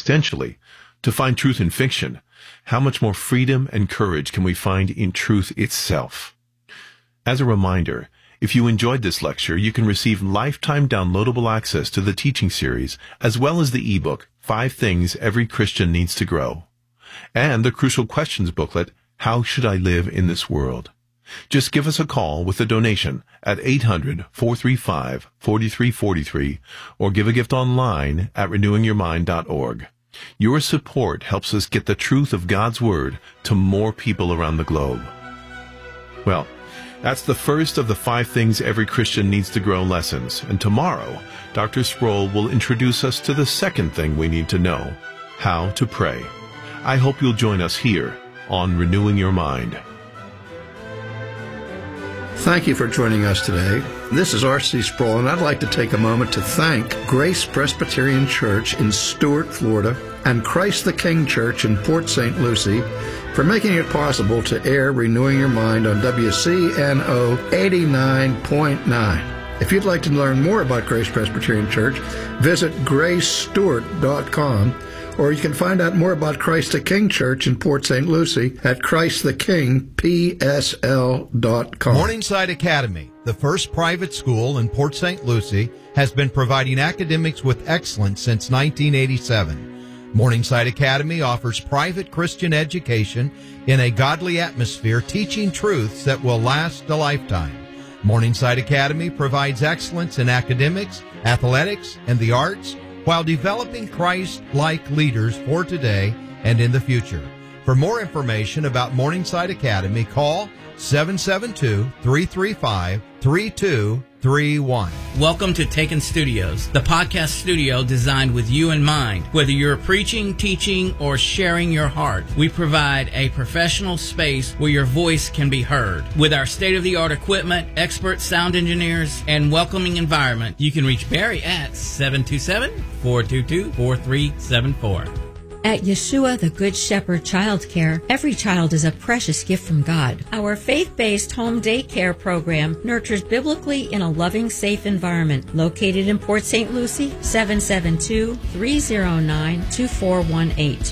existentially, to find truth in fiction, how much more freedom and courage can we find in truth itself? As a reminder, if you enjoyed this lecture, you can receive lifetime downloadable access to the teaching series, as well as the ebook, 5 Things Every Christian Needs to Grow, and the Crucial Questions booklet, How Should I Live in This World? Just give us a call with a donation at 800-435-4343 or give a gift online at renewingyourmind.org. Your support helps us get the truth of God's Word to more people around the globe. Well, that's the first of the 5 Things Every Christian Needs to Grow lessons, and tomorrow, Dr. Sproul will introduce us to the second thing we need to know, how to pray. I hope you'll join us here on Renewing Your Mind. Thank you for joining us today. This is R.C. Sproul, and I'd like to take a moment to thank Grace Presbyterian Church in Stuart, Florida, and Christ the King Church in Port St. Lucie for making it possible to air Renewing Your Mind on WCNO 89.9. If you'd like to learn more about Grace Presbyterian Church, visit gracestewart.com, or you can find out more about Christ the King Church in Port St. Lucie at ChristTheKingPSL.com. Morningside Academy, the first private school in Port St. Lucie, has been providing academics with excellence since 1987. Morningside Academy offers private Christian education in a godly atmosphere, teaching truths that will last a lifetime. Morningside Academy provides excellence in academics, athletics, and the arts, while developing Christ-like leaders for today and in the future. For more information about Morningside Academy, call 772-335-3231. Welcome to Taken Studios, the podcast studio designed with you in mind. Whether you're preaching, teaching, or sharing your heart, we provide a professional space where your voice can be heard. With our state-of-the-art equipment, expert sound engineers, and welcoming environment, you can reach Barry at 727-422-4374. At Yeshua, the Good Shepherd Child Care, every child is a precious gift from God. Our faith-based home daycare program nurtures biblically in a loving, safe environment. Located in Port St. Lucie, 772-309-2418.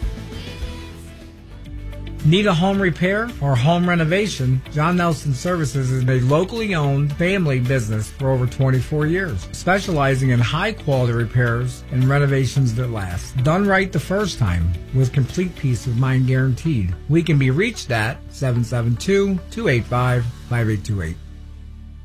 Need a home repair or home renovation? John Nelson Services is a locally owned family business for over 24 years, specializing in high-quality repairs and renovations that last. Done right the first time, with complete peace of mind guaranteed. We can be reached at 772-285-5828.